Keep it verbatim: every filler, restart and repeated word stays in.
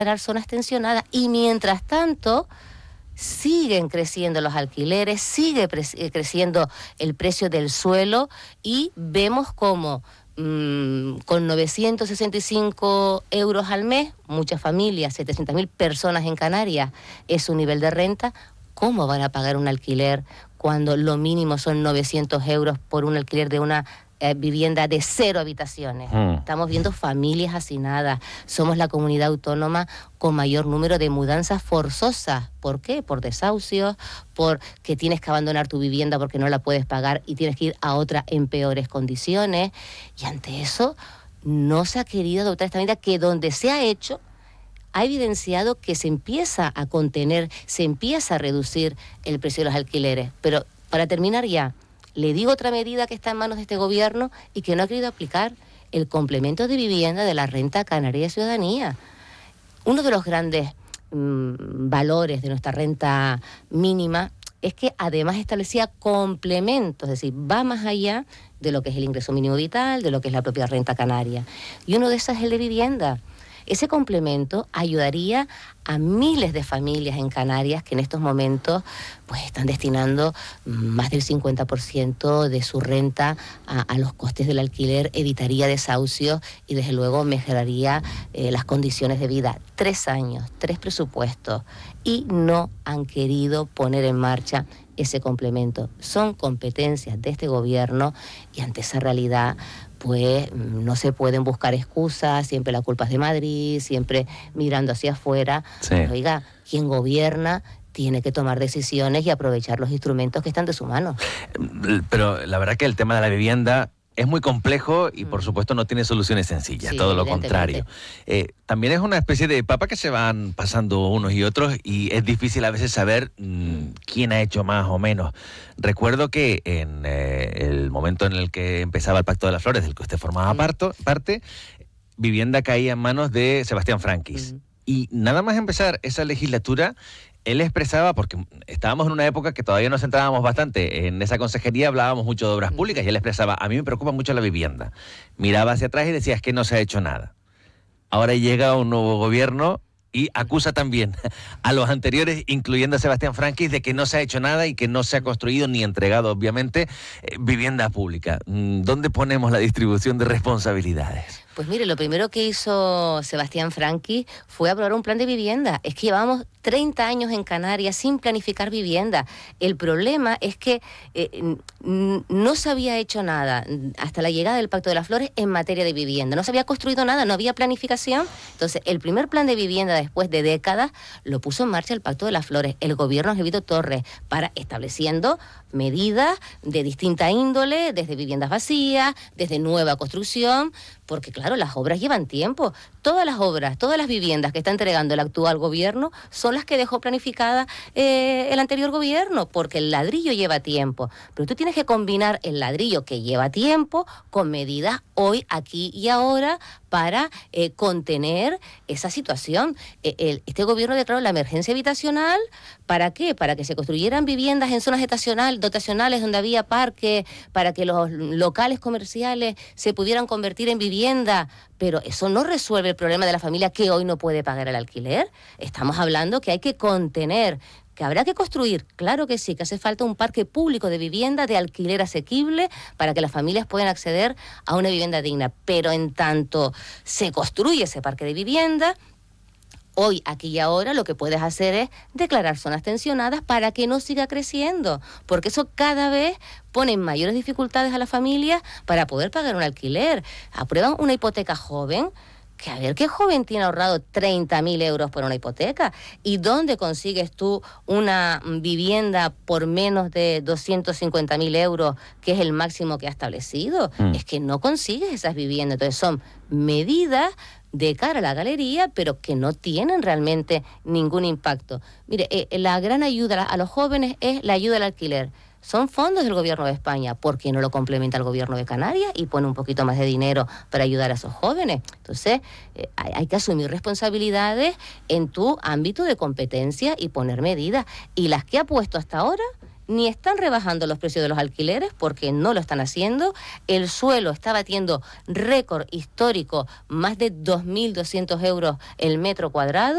declarar zonas tensionadas y mientras tanto siguen creciendo los alquileres, sigue pre- creciendo el precio del suelo y vemos como mmm, con novecientos sesenta y cinco euros al mes, muchas familias, setecientas mil personas en Canarias, es su nivel de renta. ¿Cómo van a pagar un alquiler cuando lo mínimo son novecientos euros por un alquiler de una eh, vivienda de cero habitaciones? Mm. Estamos viendo familias hacinadas. Somos la comunidad autónoma con mayor número de mudanzas forzosas. ¿Por qué? Por desahucios, por que tienes que abandonar tu vivienda porque no la puedes pagar y tienes que ir a otra en peores condiciones. Y ante eso no se ha querido adoptar esta medida que donde se ha hecho ha evidenciado que se empieza a contener, se empieza a reducir el precio de los alquileres. Pero para terminar ya, le digo otra medida que está en manos de este gobierno y que no ha querido aplicar: el complemento de vivienda de la renta canaria de ciudadanía. Uno de los grandes mmm, valores de nuestra renta mínima es que además establecía complementos, es decir, va más allá de lo que es el ingreso mínimo vital, de lo que es la propia renta canaria. Y uno de esos es el de vivienda. Ese complemento ayudaría a miles de familias en Canarias que en estos momentos pues están destinando más del cincuenta por ciento de su renta a, a los costes del alquiler, evitaría desahucios y desde luego mejoraría eh, las condiciones de vida. Tres años, tres presupuestos y no han querido poner en marcha ese complemento. Son competencias de este gobierno y ante esa realidad pues no se pueden buscar excusas, siempre la culpa es de Madrid, siempre mirando hacia afuera. Sí. Pero, oiga, quien gobierna tiene que tomar decisiones y aprovechar los instrumentos que están de su mano. Pero la verdad que el tema de la vivienda es muy complejo y, por supuesto, no tiene soluciones sencillas, sí, todo lo contrario. Eh, también es una especie de papa que se van pasando unos y otros y es difícil a veces saber mmm, quién ha hecho más o menos. Recuerdo que en eh, el momento en el que empezaba el Pacto de las Flores, del que usted formaba sí. parto, parte, vivienda caía en manos de Sebastián Franquis. Uh-huh. Y nada más empezar esa legislatura, él expresaba, porque estábamos en una época que todavía nos centrábamos bastante en esa consejería, hablábamos mucho de obras públicas y él expresaba: a mí me preocupa mucho la vivienda. Miraba hacia atrás y decía: es que no se ha hecho nada. Ahora llega un nuevo gobierno y acusa también a los anteriores, incluyendo a Sebastián Franquis, de que no se ha hecho nada y que no se ha construido ni entregado, obviamente, eh, vivienda pública. ¿Dónde ponemos la distribución de responsabilidades? Pues mire, lo primero que hizo Sebastián Franquis fue aprobar un plan de vivienda. Es que llevamos treinta años en Canarias sin planificar vivienda. El problema es que eh, no se había hecho nada hasta la llegada del Pacto de las Flores en materia de vivienda. No se había construido nada, no había planificación. Entonces, el primer plan de vivienda después de décadas lo puso en marcha el Pacto de las Flores, el gobierno de Angelito Torres, para estableciendo medidas de distinta índole, desde viviendas vacías, desde nueva construcción, porque claro, las obras llevan tiempo. Todas las obras, todas las viviendas que está entregando el actual gobierno son las que dejó planificada eh, el anterior gobierno, porque el ladrillo lleva tiempo. Pero tú tienes que combinar el ladrillo que lleva tiempo con medidas hoy, aquí y ahora para eh, contener esa situación. Eh, el, este gobierno declaró la emergencia habitacional. ¿Para qué? Para que se construyeran viviendas en zonas estacionales, dotacionales donde había parques, para que los locales comerciales se pudieran convertir en vivienda. Pero eso no resuelve el problema de la familia que hoy no puede pagar el alquiler. Estamos hablando que hay que contener, que habrá que construir, claro que sí, que hace falta un parque público de vivienda de alquiler asequible para que las familias puedan acceder a una vivienda digna. Pero en tanto se construye ese parque de vivienda, hoy, aquí y ahora, lo que puedes hacer es declarar zonas tensionadas para que no siga creciendo, porque eso cada vez pone en mayores dificultades a las familias para poder pagar un alquiler. Aprueban una hipoteca joven, que a ver qué joven tiene ahorrado treinta mil euros por una hipoteca. ¿Y dónde consigues tú una vivienda por menos de doscientos cincuenta mil euros, que es el máximo que ha establecido? Mm. Es que no consigues esas viviendas. Entonces son medidas de cara a la galería, pero que no tienen realmente ningún impacto. Mire, eh, la gran ayuda a los jóvenes es la ayuda al alquiler. Son fondos del gobierno de España. ¿Por qué no lo complementa el gobierno de Canarias y pone un poquito más de dinero para ayudar a esos jóvenes? Entonces, eh, hay, hay que asumir responsabilidades en tu ámbito de competencia y poner medidas. Y las que ha puesto hasta ahora ni están rebajando los precios de los alquileres, porque no lo están haciendo. El suelo está batiendo récord histórico, más de dos mil doscientos euros el metro cuadrado.